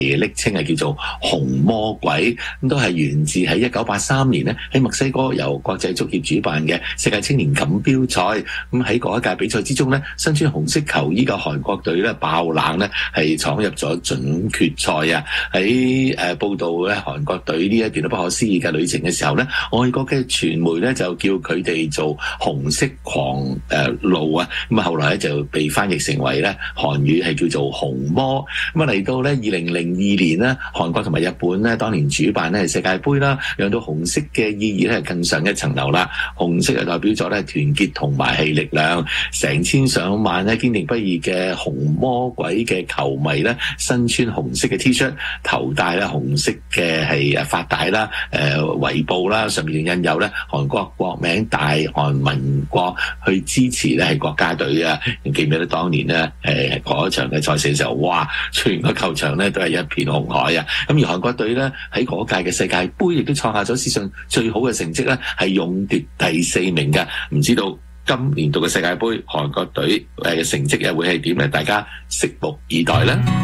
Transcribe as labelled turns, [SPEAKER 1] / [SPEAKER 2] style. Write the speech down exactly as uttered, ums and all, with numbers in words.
[SPEAKER 1] 昵稱係叫做紅魔鬼，咁都係源自喺一九八三年咧喺墨西哥由國際足協主辦嘅世界青年錦標賽。咁喺嗰一屆比賽之中咧，身穿紅色球衣嘅韓國隊咧爆冷咧係闖入咗準決賽啊！喺誒報道咧韓國隊呢一段都不可思議嘅旅程嘅時候咧，外國嘅傳媒咧就叫佢哋做紅色狂誒怒啊！咁啊後來咧就被翻譯成為咧韓語係叫做紅魔。咁啊嚟到咧二零零二年咧，韓國同埋日本咧當年主辦咧係世界盃啦，讓到紅色嘅意義咧更上一層樓啦。紅色係代表咗咧團結同埋係力量，成千上萬咧堅定不移嘅紅魔鬼嘅球迷咧，身穿紅色嘅 T 恤，頭戴咧紅色嘅係誒髮帶啦，誒圍布啦，上面印有咧韓國國名大韓民國，去支持咧係國家隊啊！記唔記得當年咧誒嗰場嘅賽事嘅時候，哇！全個球場咧都係一片紅海啊！咁而韓國隊咧喺嗰屆嘅世界盃亦都創下咗史上最好嘅成績咧，係勇奪第四名嘅。唔知道今年度嘅世界盃韓國隊誒嘅成績又會係點咧？大家拭目以待啦！